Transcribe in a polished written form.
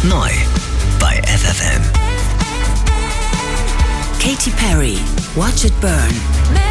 Neu bei FFN. Katy Perry, Watch It Burn.